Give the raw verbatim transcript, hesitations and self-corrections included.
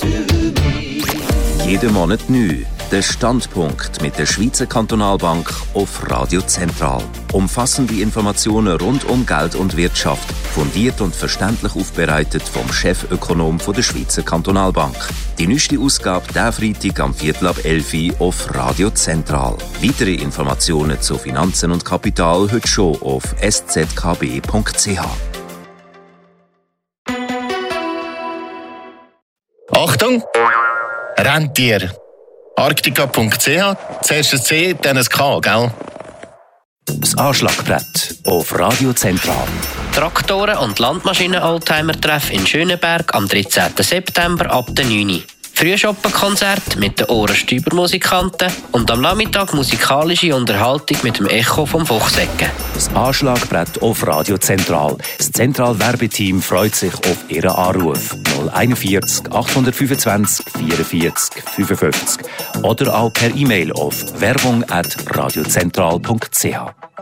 Jeden Monat neu. Der Standpunkt mit der Schweizer Kantonalbank auf Radio Zentral. Umfassende Informationen rund um Geld und Wirtschaft, fundiert und verständlich aufbereitet vom Chefökonom der Schweizer Kantonalbank. Die neueste Ausgabe diesen Freitag am Viertel ab elf Uhr auf Radio Zentral. Weitere Informationen zu Finanzen und Kapital heute schon auf s z k b punkt c h. Achtung! Rentier. Arktika punkt c h. Zuerst ein C, dann ein K, gell? Das Anschlagbrett auf Radio Zentral. Traktoren- und Landmaschinen-Oldtimer-Treff in Schöneberg am dreizehnten September ab der neun Uhr. Frühschoppenkonzert mit den Ohrenstüber-Musikanten und am Nachmittag musikalische Unterhaltung mit dem Echo vom Fuchsecken. Das Anschlagbrett auf Radio Zentral. Das Zentral-Werbeteam freut sich auf Ihren Anruf. null einundvierzig achthundertfünfundzwanzig vierundvierzig fünfundfünfzig oder auch per E-Mail auf werbung at radiozentral punkt c h.